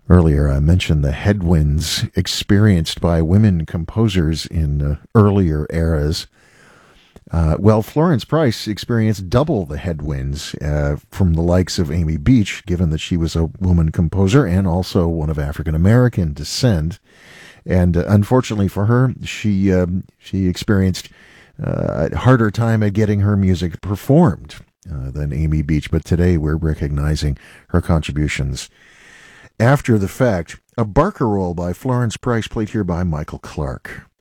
Earlier, I mentioned the headwinds experienced by women composers in earlier eras. Well, Florence Price experienced double the headwinds from the likes of Amy Beach, given that she was a woman composer and also one of African American descent. And unfortunately for her, she experienced a harder time at getting her music performed than Amy Beach. But today, we're recognizing her contributions after the fact. A Barcarolle by Florence Price, played here by Michael Clark.